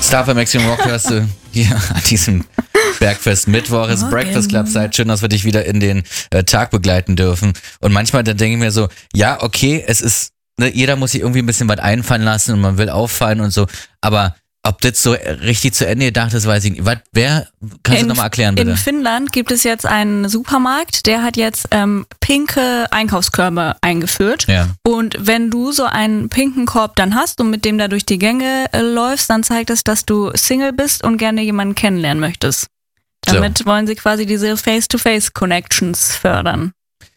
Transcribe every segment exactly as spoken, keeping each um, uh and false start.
Star F M Maximum Rock hörst du hier an diesem Bergfest Mittwoch. Es ist Breakfast Club Zeit. Schön, dass wir dich wieder in den äh, Tag begleiten dürfen. Und manchmal dann denke ich mir so, ja, okay, es ist, ne, jeder muss sich irgendwie ein bisschen was einfallen lassen und man will auffallen und so. Aber ob das so richtig zu Ende gedacht ist, weiß ich nicht. Was, wer, kannst du nochmal erklären, bitte? In Finnland gibt es jetzt einen Supermarkt, der hat jetzt ähm, pinke Einkaufskörbe eingeführt. Ja. Und wenn du so einen pinken Korb dann hast und mit dem da durch die Gänge äh, läufst, dann zeigt es, dass du Single bist und gerne jemanden kennenlernen möchtest. Damit so. Wollen sie quasi diese Face-to-Face-Connections fördern.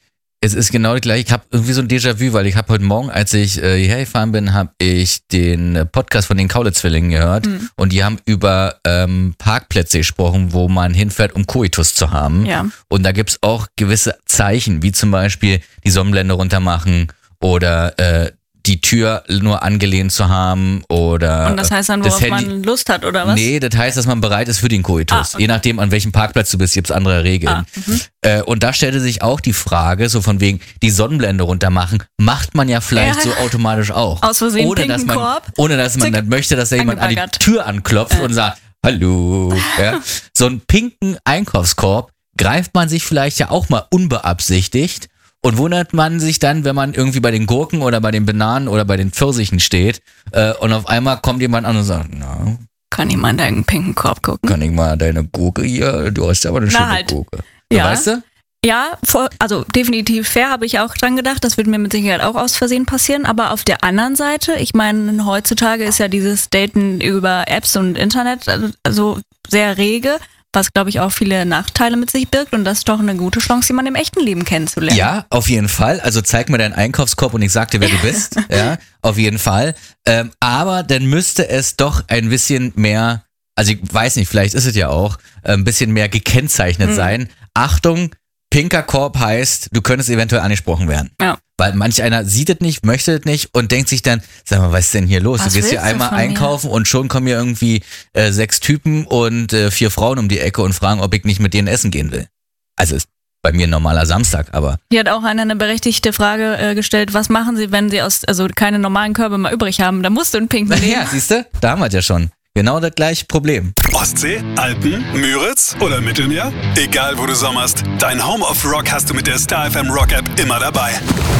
Es ist genau das gleiche. Ich habe irgendwie so ein Déjà-vu, weil ich habe heute Morgen, als ich äh, hierher gefahren bin, habe ich den Podcast von den Kaulitz-Zwillingen gehört mhm. und die haben über ähm, Parkplätze gesprochen, wo man hinfährt, um Koitus zu haben. Ja. Und da gibt's auch gewisse Zeichen, wie zum Beispiel die Sonnenblende runter machen oder äh, die Tür nur angelehnt zu haben oder... Und das heißt dann, worauf Handy, man Lust hat, oder was? Nee, das heißt, dass man bereit ist für den Koitus. Ah, okay. Je nachdem, an welchem Parkplatz du bist, gibt's andere Regeln. Ah, mhm. äh, und da stellte sich auch die Frage, so von wegen, die Sonnenblende runter machen, macht man ja vielleicht ja. so automatisch auch. Aus Versehen ohne, pinken dass man, Korb. ohne dass man Zick, dann möchte, dass da jemand an die Tür anklopft äh. und sagt, hallo. Ja. So einen pinken Einkaufskorb greift man sich vielleicht ja auch mal unbeabsichtigt. Und wundert man sich dann, wenn man irgendwie bei den Gurken oder bei den Bananen oder bei den Pfirsichen steht äh, und auf einmal kommt jemand an und sagt, na, kann jemand deinen pinken Korb gucken? Kann ich mal deine Gurke hier? Du hast aber eine Na schöne halt. Gurke. Ja. Weißt du? Ja, voll, also definitiv fair, habe ich auch dran gedacht. Das wird mir mit Sicherheit auch aus Versehen passieren. Aber auf der anderen Seite, ich meine, heutzutage ist ja dieses Daten über Apps und Internet also sehr rege, was, glaube ich, auch viele Nachteile mit sich birgt. Und das ist doch eine gute Chance, jemanden im echten Leben kennenzulernen. Ja, auf jeden Fall. Also zeig mir deinen Einkaufskorb und ich sag dir, wer du bist. Ja, auf jeden Fall. Ähm, aber dann müsste es doch ein bisschen mehr, also ich weiß nicht, vielleicht ist es ja auch, ein bisschen mehr gekennzeichnet mhm. sein. Achtung, pinker Korb heißt, du könntest eventuell angesprochen werden. Ja. Weil manch einer sieht es nicht, möchte es nicht und denkt sich dann, sag mal, was ist denn hier los? Was du gehst hier einmal einkaufen mir? Und schon kommen hier irgendwie äh, sechs Typen und äh, vier Frauen um die Ecke und fragen, ob ich nicht mit denen essen gehen will. Also ist bei mir ein normaler Samstag, aber... Hier hat auch einer eine berechtigte Frage äh, gestellt, was machen sie, wenn sie aus also keine normalen Körbe mal übrig haben? Da musst du einen pinken nehmen. Ja, siehst du? Da haben wir es ja schon. Genau das gleiche Problem. Ostsee, Alpen, Müritz oder Mittelmeer? Egal wo du sommerst, dein Home of Rock hast du mit der Star F M Rock App immer dabei.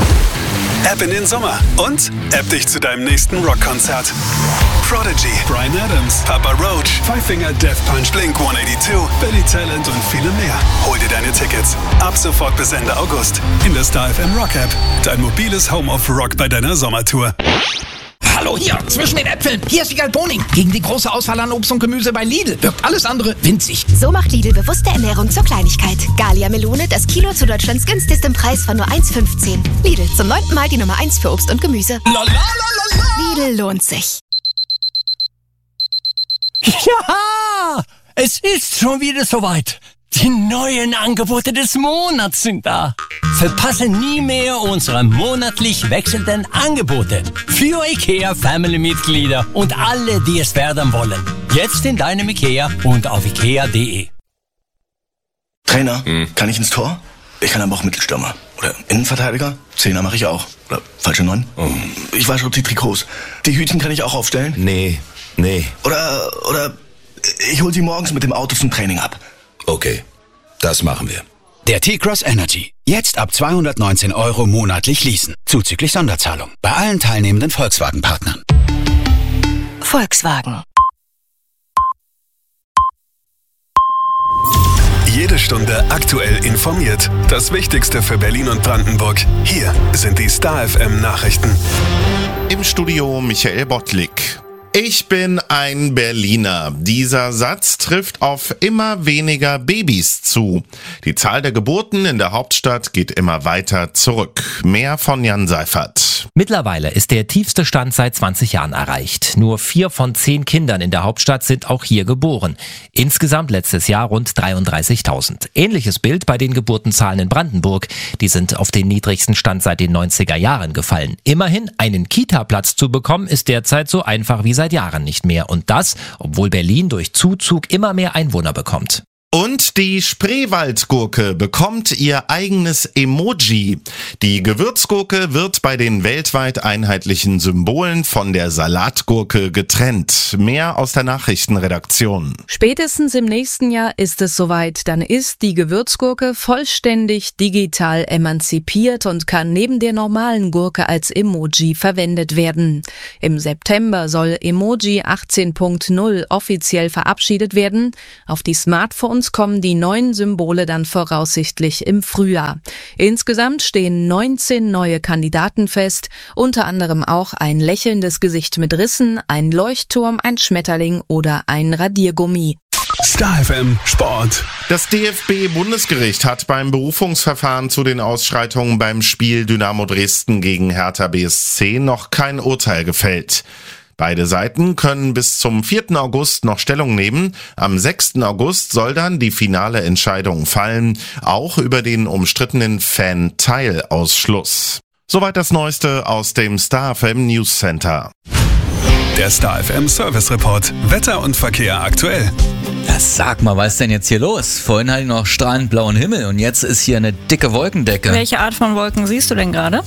App in den Sommer und App dich zu deinem nächsten Rockkonzert. Prodigy, Bryan Adams, Papa Roach, Five Finger Death Punch, Blink hundertzweiundachtzig, Billy Talent und viele mehr. Hol dir deine Tickets ab sofort bis Ende August in der Star F M Rock App. Dein mobiles Home of Rock bei deiner Sommertour. Hallo hier, zwischen den Äpfeln. Hier ist Wiegald Boning. Gegen die große Auswahl an Obst und Gemüse bei Lidl wirkt alles andere winzig. So macht Lidl bewusste Ernährung zur Kleinigkeit. Gallia Melone, das Kilo zu Deutschlands günstigstem Preis von nur eins fünfzehn. Lidl, zum neunten Mal die Nummer eins für Obst und Gemüse. Lalalala. Lidl lohnt sich. Ja, es ist schon wieder soweit. Die neuen Angebote des Monats sind da. Verpasse nie mehr unsere monatlich wechselnden Angebote für IKEA Family-Mitglieder und alle, die es werden wollen. Jetzt in deinem IKEA und auf ikea punkt de. Trainer, hm. kann ich ins Tor? Ich kann aber auch Mittelstürmer. Oder Innenverteidiger? Zehner mache ich auch. Oder falsche Neun? Oh. Ich wasche auch die Trikots. Die Hütchen kann ich auch aufstellen? Nee, nee. Oder, oder ich hol sie morgens mit dem Auto zum Training ab. Okay, das machen wir. Der T-Cross Energy. Jetzt ab zweihundertneunzehn Euro monatlich leasen. Zuzüglich Sonderzahlung. Bei allen teilnehmenden Volkswagen-Partnern. Volkswagen. Jede Stunde aktuell informiert. Das Wichtigste für Berlin und Brandenburg. Hier sind die Star F M Nachrichten. Im Studio Michael Bottlik. Ich bin ein Berliner. Dieser Satz trifft auf immer weniger Babys zu. Die Zahl der Geburten in der Hauptstadt geht immer weiter zurück. Mehr von Jan Seifert. Mittlerweile ist der tiefste Stand seit zwanzig Jahren erreicht. Nur vier von zehn Kindern in der Hauptstadt sind auch hier geboren. Insgesamt letztes Jahr rund dreiunddreißigtausend. Ähnliches Bild bei den Geburtenzahlen in Brandenburg. Die sind auf den niedrigsten Stand seit den neunziger Jahren gefallen. Immerhin, einen Kita-Platz zu bekommen, ist derzeit so einfach wie seit Jahren nicht mehr. Und das, obwohl Berlin durch Zuzug immer mehr Einwohner bekommt. Und die Spreewaldgurke bekommt ihr eigenes Emoji. Die Gewürzgurke wird bei den weltweit einheitlichen Symbolen von der Salatgurke getrennt. Mehr aus der Nachrichtenredaktion. Spätestens im nächsten Jahr ist es soweit. Dann ist die Gewürzgurke vollständig digital emanzipiert und kann neben der normalen Gurke als Emoji verwendet werden. Im September soll Emoji achtzehn Punkt null offiziell verabschiedet werden. Auf die Smartphones kommen die neuen Symbole dann voraussichtlich im Frühjahr. Insgesamt stehen neunzehn neue Kandidaten fest, unter anderem auch ein lächelndes Gesicht mit Rissen, ein Leuchtturm, ein Schmetterling oder ein Radiergummi. Star F M Sport. Das D F B-Bundesgericht hat beim Berufungsverfahren zu den Ausschreitungen beim Spiel Dynamo Dresden gegen Hertha B S C noch kein Urteil gefällt. Beide Seiten können bis zum vierten August noch Stellung nehmen. Am sechsten August soll dann die finale Entscheidung fallen, auch über den umstrittenen Fan-Teilausschluss. Soweit das Neueste aus dem Star F M News Center. Der Star F M Service Report. Wetter und Verkehr aktuell. Ja, sag mal, was ist denn jetzt hier los? Vorhin hatte ich noch strahlend blauen Himmel und jetzt ist hier eine dicke Wolkendecke. Welche Art von Wolken siehst du denn gerade?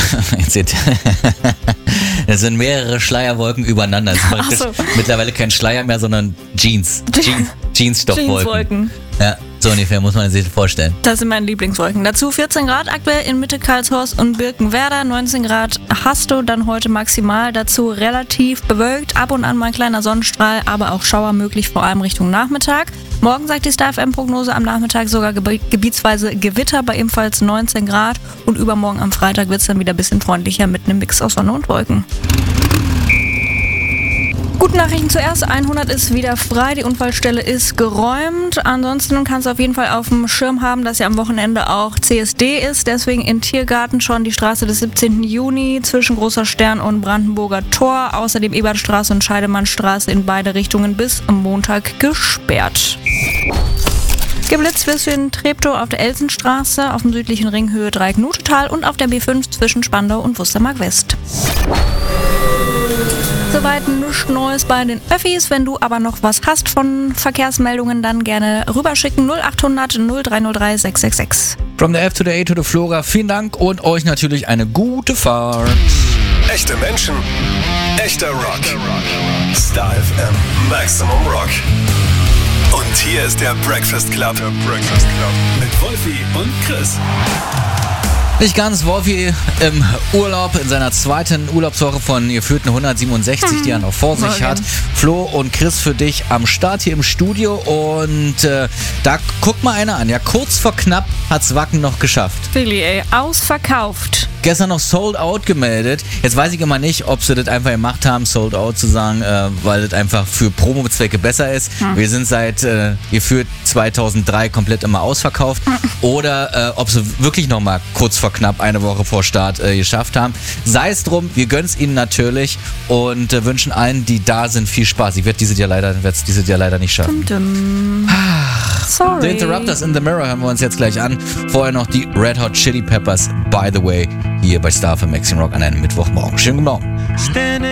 Es sind mehrere Schleierwolken übereinander. Es ist so. Mittlerweile kein Schleier mehr, sondern Jeans. Jeans Jeansstoffwolken. Jeanswolken. Ja, so ungefähr muss man sich vorstellen. Das sind meine Lieblingswolken. Dazu vierzehn Grad aktuell in Mitte Karlshorst und Birkenwerder. neunzehn Grad hast du dann heute maximal. Dazu relativ bewölkt, ab und an mal ein kleiner Sonnenstrahl, aber auch Schauer möglich, vor allem Richtung Nachmittag. Morgen sagt die Star F M-Prognose am Nachmittag sogar geb- gebietsweise Gewitter bei ebenfalls neunzehn Grad. Und übermorgen am Freitag wird es dann wieder ein bisschen freundlicher mit einem Mix aus Sonne und Wolken. Gute Nachrichten zuerst. hundert ist wieder frei. Die Unfallstelle ist geräumt. Ansonsten kannst du auf jeden Fall auf dem Schirm haben, dass ja am Wochenende auch C S D ist. Deswegen in Tiergarten schon die Straße des siebzehnten Juni zwischen Großer Stern und Brandenburger Tor. Außerdem Ebertstraße und Scheidemannstraße in beide Richtungen bis am Montag gesperrt. Geblitzt wirst du in Treptow auf der Elsenstraße, auf dem südlichen Ring Höhe Dreieck-Nutetal und auf der B fünf zwischen Spandau und Wustermark West. Soweit nichts Neues bei den Öffis. Wenn du aber noch was hast von Verkehrsmeldungen, dann gerne rüberschicken. null acht hundert null drei null drei sechs sechs sechs. From the F to the A to the Flora. Vielen Dank und euch natürlich eine gute Fahrt. Echte Menschen, echter Rock. Star F M Maximum Rock. Und hier ist der Breakfast Club. Der Breakfast Club. Mit Wolfi und Chris. Nicht ganz, Wolfi im Urlaub, in seiner zweiten Urlaubswoche von geführten hundertsiebenundsechzig, die er noch vor sich Morgen. hat. Flo und Chris für dich am Start hier im Studio und äh, da guckt mal einer an. Ja, kurz vor knapp hat's Wacken noch geschafft. Billy, ey, ausverkauft. Gestern noch Sold Out gemeldet. Jetzt weiß ich immer nicht, ob sie das einfach gemacht haben, Sold Out zu sagen, äh, weil das einfach für Promo-Zwecke besser ist. Hm. Wir sind seit äh, geführt zweitausenddrei komplett immer ausverkauft. Hm. Oder äh, ob sie wirklich noch mal kurz vor knapp eine Woche vor Start äh, geschafft haben. Sei es drum, wir gönnen es ihnen natürlich und äh, wünschen allen, die da sind, viel Spaß. Ich werde dieses Jahr leider, werd's dieses Jahr leider nicht schaffen. Dum, dum. Sorry. The Interrupters in the Mirror hören wir uns jetzt gleich an. Vorher noch die Red Hot Chili Peppers, by the way, hier bei Star für Maximum Rock an einem Mittwochmorgen. Schönen guten Morgen.